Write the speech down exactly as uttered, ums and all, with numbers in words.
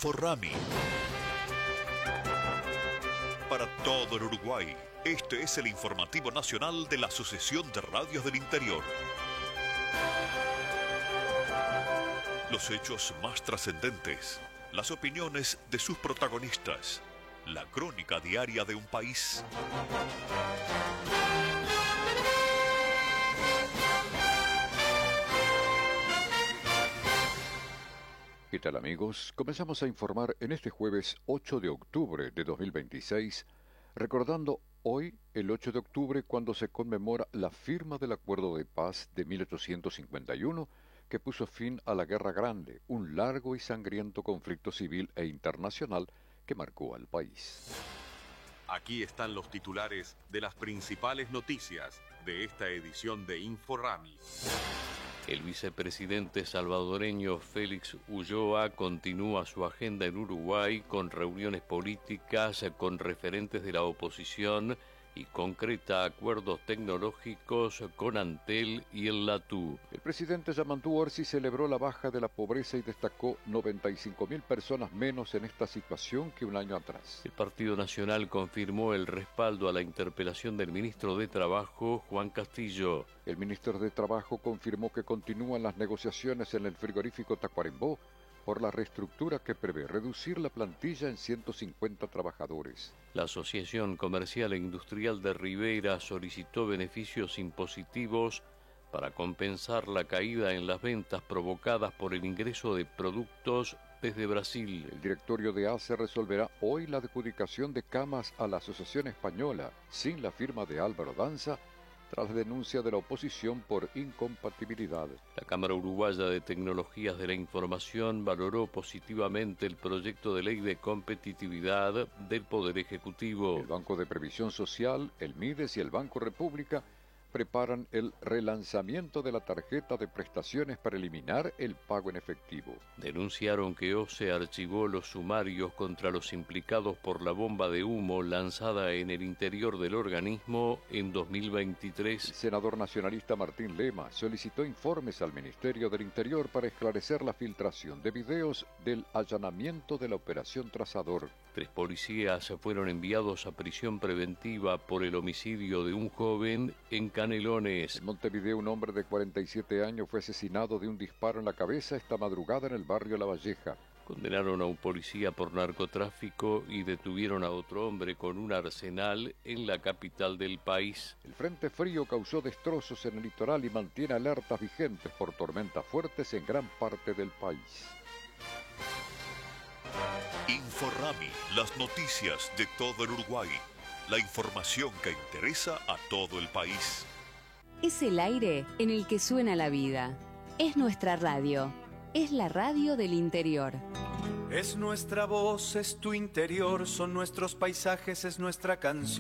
Inforami. Para todo el Uruguay, este es el informativo nacional de la Asociación de Radios del Interior. Los hechos más trascendentes, las opiniones de sus protagonistas, la crónica diaria de un país. ¿Qué tal, amigos? Comenzamos a informar en este jueves ocho de octubre de dos mil veintiséis, recordando hoy, el ocho de octubre, cuando se conmemora la firma del Acuerdo de Paz de mil ochocientos cincuenta y uno, que puso fin a la Guerra Grande, un largo y sangriento conflicto civil e internacional que marcó al país. Aquí están los titulares de las principales noticias de esta edición de Inforami. El vicepresidente salvadoreño Félix Ulloa continúa su agenda en Uruguay con reuniones políticas con referentes de la oposición y concreta acuerdos tecnológicos con Antel y el LATU. El presidente Yamandu Orsi celebró la baja de la pobreza y destacó noventa y cinco mil personas menos en esta situación que un año atrás. El Partido Nacional confirmó el respaldo a la interpelación del ministro de Trabajo, Juan Castillo. El ministro de Trabajo confirmó que continúan las negociaciones en el frigorífico Tacuarembó por la reestructura que prevé reducir la plantilla en ciento cincuenta trabajadores. La Asociación Comercial e Industrial de Rivera solicitó beneficios impositivos para compensar la caída en las ventas provocadas por el ingreso de productos desde Brasil. El directorio de A C E resolverá hoy la adjudicación de camas a la Asociación Española, sin la firma de Álvaro Danza, tras la denuncia de la oposición por incompatibilidad. La Cámara Uruguaya de Tecnologías de la Información valoró positivamente el proyecto de ley de competitividad del Poder Ejecutivo. El Banco de Previsión Social, el MIDES y el Banco República preparan el relanzamiento de la tarjeta de prestaciones para eliminar el pago en efectivo. Denunciaron que O C E archivó los sumarios contra los implicados por la bomba de humo lanzada en el interior del organismo en dos mil veintitrés. El senador nacionalista Martín Lema solicitó informes al Ministerio del Interior para esclarecer la filtración de videos del allanamiento de la Operación Trazador. Tres policías fueron enviados a prisión preventiva por el homicidio de un joven en Canelones. En Montevideo, un hombre de cuarenta y siete años fue asesinado de un disparo en la cabeza esta madrugada en el barrio La Valleja. Condenaron a un policía por narcotráfico y detuvieron a otro hombre con un arsenal en la capital del país. El frente frío causó destrozos en el litoral y mantiene alertas vigentes por tormentas fuertes en gran parte del país. Inforami, las noticias de todo el Uruguay. La información que interesa a todo el país. Es el aire en el que suena la vida. Es nuestra radio. Es la radio del interior. Es nuestra voz, es tu interior, son nuestros paisajes, es nuestra canción.